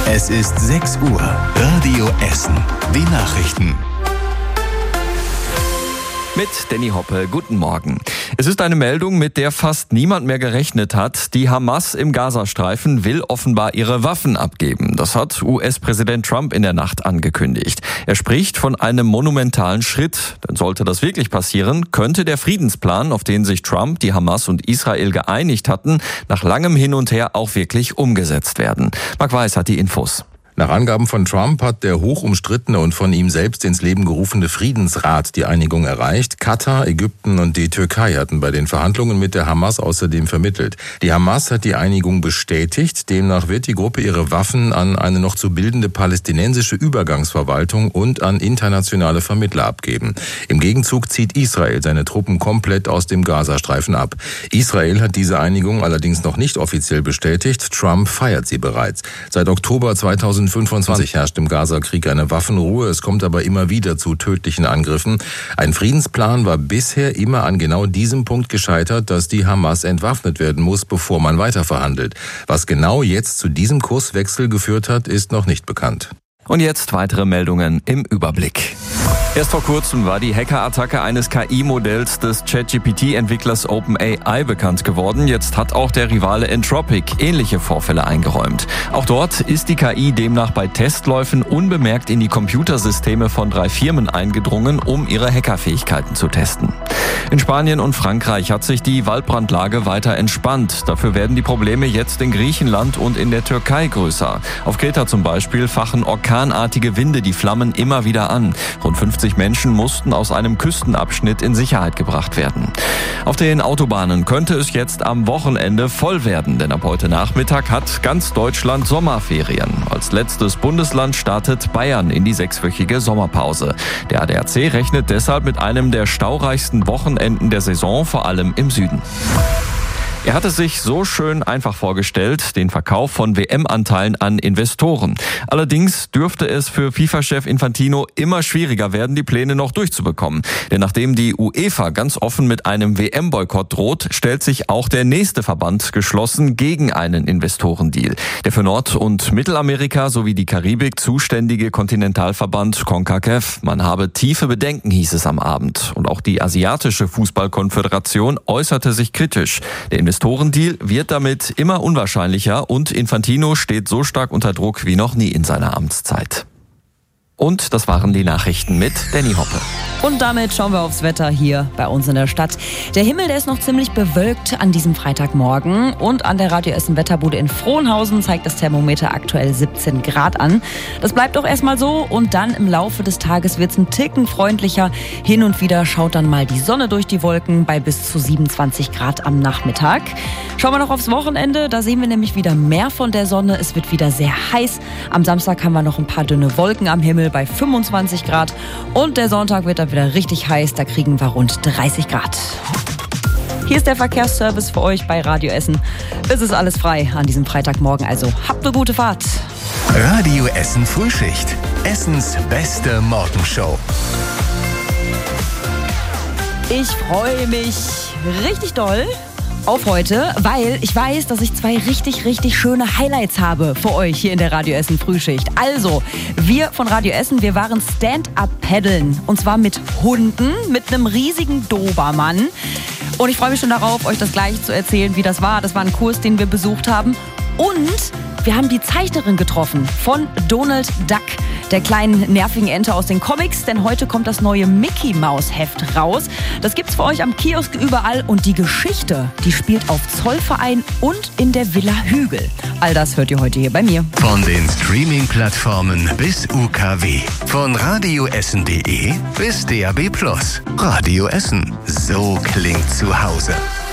Es ist 6 Uhr. Radio Essen. Die Nachrichten. Mit Danny Hoppe, guten Morgen. Es ist eine Meldung, mit der fast niemand mehr gerechnet hat. Die Hamas im Gazastreifen will offenbar ihre Waffen abgeben. Das hat US-Präsident Trump in der Nacht angekündigt. Er spricht von einem monumentalen Schritt. Denn sollte das wirklich passieren, könnte der Friedensplan, auf den sich Trump, die Hamas und Israel geeinigt hatten, nach langem Hin und Her auch wirklich umgesetzt werden. Marc Weiß hat die Infos. Nach Angaben von Trump hat der hoch umstrittene und von ihm selbst ins Leben gerufene Friedensrat die Einigung erreicht. Katar, Ägypten und die Türkei hatten bei den Verhandlungen mit der Hamas außerdem vermittelt. Die Hamas hat die Einigung bestätigt. Demnach wird die Gruppe ihre Waffen an eine noch zu bildende palästinensische Übergangsverwaltung und an internationale Vermittler abgeben. Im Gegenzug zieht Israel seine Truppen komplett aus dem Gazastreifen ab. Israel hat diese Einigung allerdings noch nicht offiziell bestätigt. Trump feiert sie bereits. Seit Oktober 2025 herrscht im Gaza-Krieg eine Waffenruhe. Es kommt aber immer wieder zu tödlichen Angriffen. Ein Friedensplan war bisher immer an genau diesem Punkt gescheitert, dass die Hamas entwaffnet werden muss, bevor man weiterverhandelt. Was genau jetzt zu diesem Kurswechsel geführt hat, ist noch nicht bekannt. Und jetzt weitere Meldungen im Überblick. Erst vor kurzem war die Hackerattacke eines KI-Modells des ChatGPT-Entwicklers OpenAI bekannt geworden. Jetzt hat auch der Rivale Anthropic ähnliche Vorfälle eingeräumt. Auch dort ist die KI demnach bei Testläufen unbemerkt in die Computersysteme von 3 Firmen eingedrungen, um ihre Hackerfähigkeiten zu testen. In Spanien und Frankreich hat sich die Waldbrandlage weiter entspannt. Dafür werden die Probleme jetzt in Griechenland und in der Türkei größer. Auf Kreta zum Beispiel fachen orkanartige Winde die Flammen immer wieder an. Rund 50 Menschen mussten aus einem Küstenabschnitt in Sicherheit gebracht werden. Auf den Autobahnen könnte es jetzt am Wochenende voll werden, denn ab heute Nachmittag hat ganz Deutschland Sommerferien. Als letztes Bundesland startet Bayern in die 6-wöchige Sommerpause. Der ADAC rechnet deshalb mit einem der staureichsten Wochenenden der Saison, vor allem im Süden. Er hat es sich so schön einfach vorgestellt, den Verkauf von WM-Anteilen an Investoren. Allerdings dürfte es für FIFA-Chef Infantino immer schwieriger werden, die Pläne noch durchzubekommen. Denn nachdem die UEFA ganz offen mit einem WM-Boykott droht, stellt sich auch der nächste Verband geschlossen gegen einen Investorendeal. Der für Nord- und Mittelamerika sowie die Karibik zuständige Kontinentalverband CONCACAF. Man habe tiefe Bedenken, hieß es am Abend. Und auch die asiatische Fußballkonföderation äußerte sich kritisch. Der Investorendeal wird damit immer unwahrscheinlicher und Infantino steht so stark unter Druck wie noch nie in seiner Amtszeit. Und das waren die Nachrichten mit Danny Hoppe. Und damit schauen wir aufs Wetter hier bei uns in der Stadt. Der Himmel, der ist noch ziemlich bewölkt an diesem Freitagmorgen. Und an der Radio Essen Wetterbude in Frohnhausen zeigt das Thermometer aktuell 17 Grad an. Das bleibt auch erstmal so. Und dann im Laufe des Tages wird es ein Ticken freundlicher. Hin und wieder schaut dann mal die Sonne durch die Wolken bei bis zu 27 Grad am Nachmittag. Schauen wir noch aufs Wochenende. Da sehen wir nämlich wieder mehr von der Sonne. Es wird wieder sehr heiß. Am Samstag haben wir noch ein paar dünne Wolken am Himmel bei 25 Grad. Und der Sonntag wird dann wieder richtig heiß. Da kriegen wir rund 30 Grad. Hier ist der Verkehrsservice für euch bei Radio Essen. Es ist alles frei an diesem Freitagmorgen, also habt eine gute Fahrt. Radio Essen Frühschicht. Essens beste Morgenshow. Ich freue mich richtig doll auf heute, weil ich weiß, dass ich 2 richtig schöne Highlights habe für euch hier in der Radio Essen Frühschicht. Also, wir von Radio Essen, wir waren Stand-Up-Paddeln und zwar mit Hunden, mit einem riesigen Dobermann. Und ich freue mich schon darauf, euch das gleich zu erzählen, wie das war. Das war ein Kurs, den wir besucht haben. Und wir haben die Zeichnerin getroffen von Donald Duck, der kleinen nervigen Ente aus den Comics. Denn heute kommt das neue Mickey-Maus-Heft raus. Das gibt's für euch am Kiosk überall. Und die Geschichte, die spielt auf Zollverein und in der Villa Hügel. All das hört ihr heute hier bei mir. Von den Streaming-Plattformen bis UKW. Von radioessen.de bis DAB+. Radio Essen. So klingt zu Hause.